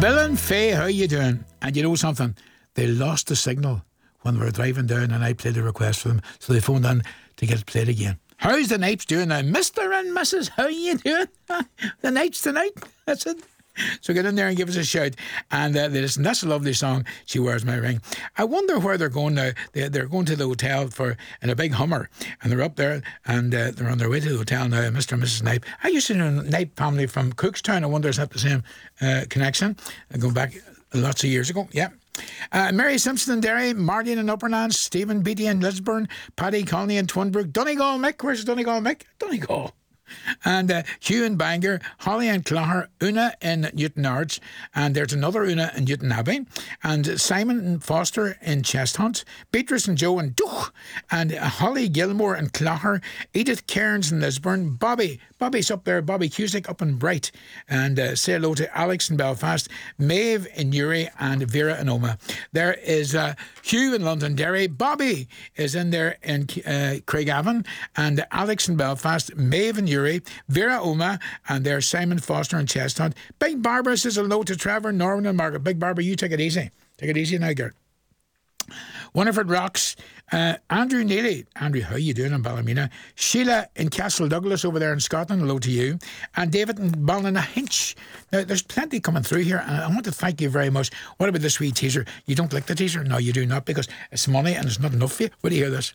Bill and Faye, how you doing? And you know something? They lost the signal when we were driving down and I played a request for them, so they phoned in to get it played again. How's the Knipes doing now? Mr. and Mrs. How you doing? The Knipes tonight. That's it. So get in there and give us a shout. And listen, that's a lovely song, She Wears My Ring. I wonder where they're going now. They're going to the hotel in a big Hummer. And they're up there and they're on their way to the hotel now, Mr. and Mrs. Knipe. I used to know the Knipe family from Cookstown. I wonder is that the same connection? Going back lots of years ago. Yeah. Mary Simpson in Derry, Marlene in Upperland, Stephen Beattie in Lisburn, Paddy Conley in Twinbrook, Donegal Mick. Where's Donegal Mick? Donegal. And Hugh in Bangor, Holly in Clogher, Una in Newton Arts, and there's another Una in Newton Abbey, and Simon and Foster in Chesthunt, Beatrice and Joe in Duch, and Holly Gilmore in Clogher, Edith Cairns in Lisburn, Bobby's up there, Bobby Cusick up in Bright, and say hello to Alex in Belfast, Maeve in Newry, and Vera in Oma. There is Hugh in Londonderry, Bobby is in there in Craigavon, and Alex in Belfast, Maeve in Newry, Vera Oma, and there's Simon Foster in Chesthunt. Big Barbara says hello to Trevor, Norman and Margaret. Big Barbara, you take it easy. Take it easy now, girl. Winifred Rocks, Andrew Neely. Andrew, how you doing in Ballymena? Sheila in Castle Douglas over there in Scotland, hello to you. And David in Ballinhinch. Now, there's plenty coming through here, and I want to thank you very much. What about this wee teaser? You don't like the teaser? No, you do not, because it's money and it's not enough for you. Will you hear this?